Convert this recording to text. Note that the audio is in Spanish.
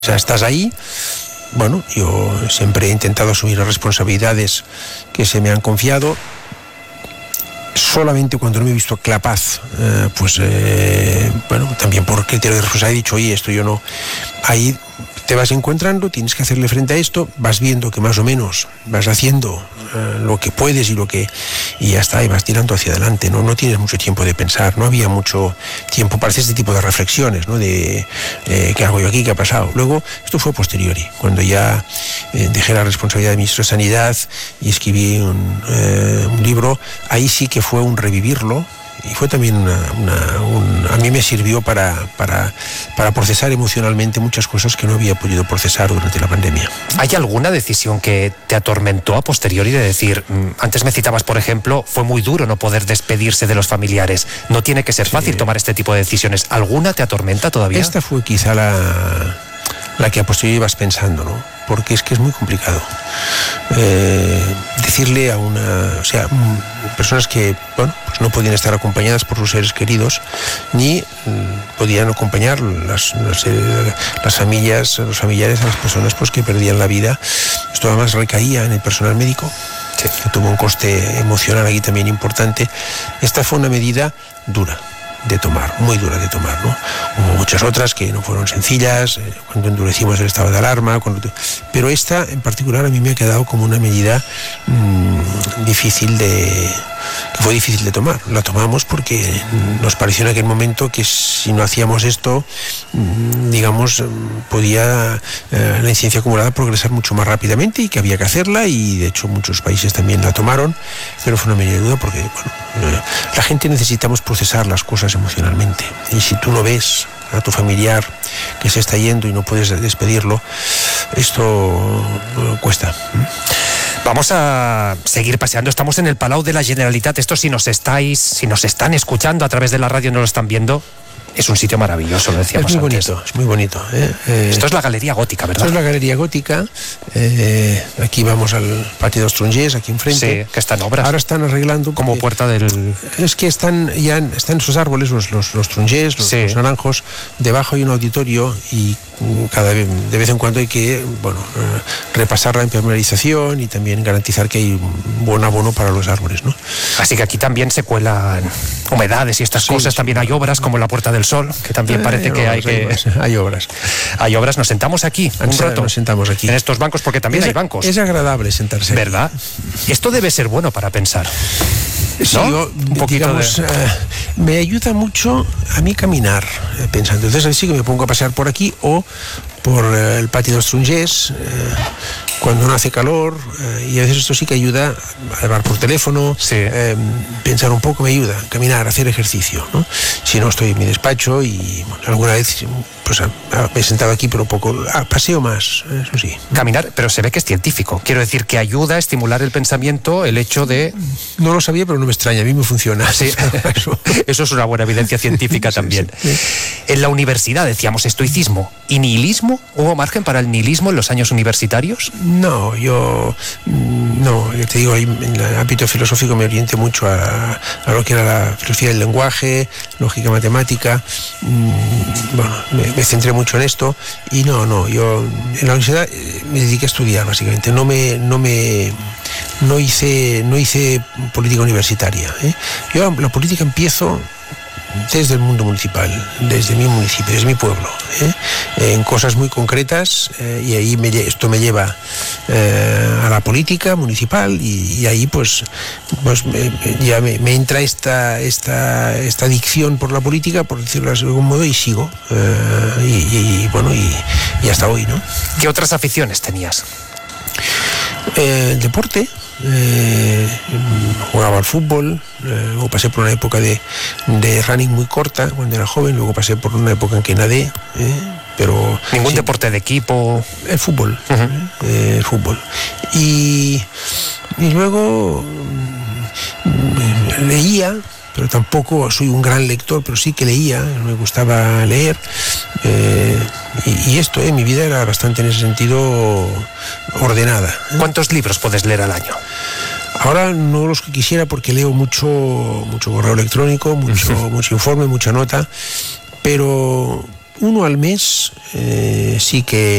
O sea, estás ahí. Bueno, yo siempre he intentado asumir las responsabilidades que se me han confiado. Solamente cuando no me he visto capaz, bueno, también por criterio de responsabilidad he dicho, oye, esto yo no. Ahí te vas encontrando, tienes que hacerle frente a esto, vas viendo que más o menos vas haciendo lo que puedes y ya está, y vas tirando hacia adelante, no tienes mucho tiempo de pensar, no había mucho tiempo para hacer este tipo de reflexiones, ¿no? De ¿qué hago yo aquí? ¿Qué ha pasado? Luego, esto fue posteriori, cuando ya dejé la responsabilidad de ministro de Sanidad y escribí un libro, ahí sí que fue un revivirlo. Y fue también a mí me sirvió para procesar emocionalmente muchas cosas que no había podido procesar durante la pandemia. ¿Hay alguna decisión que te atormentó a posteriori de decir, antes me citabas, por ejemplo, fue muy duro no poder despedirse de los familiares, no tiene que ser fácil tomar este tipo de decisiones? ¿Alguna te atormenta todavía? Esta fue quizá la que a posteriori vas pensando, ¿no? Porque es que es muy complicado decirle a personas que, bueno, pues no podían estar acompañadas por sus seres queridos, ni podían acompañar las familias, los familiares a las personas pues que perdían la vida. Esto además recaía en el personal médico, que tuvo un coste emocional aquí también importante. Esta fue una medida dura de tomar, muy dura de tomar, ¿no? Hubo muchas otras que no fueron sencillas, cuando endurecimos el estado de alarma, pero esta en particular a mí me ha quedado como una medida que fue difícil de tomar. La tomamos porque nos pareció en aquel momento que si no hacíamos esto, digamos, podía la incidencia acumulada progresar mucho más rápidamente y que había que hacerla, y de hecho muchos países también la tomaron, pero fue una medida de duda porque, bueno, la gente necesitamos procesar las cosas emocionalmente, y si tú no ves a tu familiar que se está yendo y no puedes despedirlo, esto cuesta. Vamos a seguir paseando. Estamos en el Palau de la Generalitat. Esto, si nos están escuchando a través de la radio, no lo están viendo, es un sitio maravilloso, lo decíamos antes. Es muy bonito. Esto es la Galería Gótica, ¿verdad? Esto es la Galería Gótica. Aquí vamos al Patio dels Trongers, aquí enfrente. Sí, que está en obras. Ahora están arreglando. Como puerta del... Es que están esos árboles, los Trongers, los naranjos. Debajo hay un auditorio y de vez en cuando hay que, repasar la impermeabilización y también garantizar que hay un buen abono para los árboles, ¿no? Así que aquí también se cuelan humedades y estas cosas. También hay obras como la Puerta del Sol, que también parece que hay obras. Hay obras. Nos sentamos aquí un rato. Nos sentamos aquí. En estos bancos, porque también hay bancos. Es agradable sentarse. ¿Verdad? Esto debe ser bueno para pensar. Sí, ¿no? yo, digamos, me ayuda mucho a mí caminar, pensando. Entonces así que me pongo a pasear por aquí o por el Patio dels Trongers, cuando no hace calor, y a veces esto sí que ayuda a hablar por teléfono, pensar un poco, me ayuda, caminar, hacer ejercicio, ¿no? Si no, estoy en mi despacho y alguna vez pues me he sentado aquí, pero poco, paseo más, eso sí. Caminar, pero se ve que es científico. Quiero decir que ayuda a estimular el pensamiento, el hecho de... No lo sabía, pero no me extraña, a mí me funciona. Sí. Eso es una buena evidencia científica también. Sí. En la universidad decíamos estoicismo y nihilismo. ¿Hubo margen para el nihilismo en los años universitarios? No, yo te digo, en el ámbito filosófico me orienté mucho a lo que era la filosofía del lenguaje, lógica matemática. Me centré mucho en esto y yo en la universidad me dediqué a estudiar, básicamente. No hice política universitaria, ¿eh? Yo la política empiezo desde el mundo municipal, desde mi municipio, desde mi pueblo, en cosas muy concretas, y ahí esto me lleva a la política municipal y ahí pues ya me entra esta adicción por la política, por decirlo de algún modo, y sigo, y hasta hoy, ¿no? ¿Qué otras aficiones tenías? El deporte. Jugaba al fútbol, luego pasé por una época de running muy corta cuando era joven, luego pasé por una época en que nadé, pero... ¿Ningún deporte de equipo? El fútbol, el fútbol. Y luego leía, pero tampoco soy un gran lector, pero sí que leía, me gustaba leer, y esto, mi vida era bastante en ese sentido ordenada. ¿Cuántos libros puedes leer al año? Ahora no los que quisiera porque leo mucho correo electrónico, mucho informe, mucha nota, pero uno al mes sí que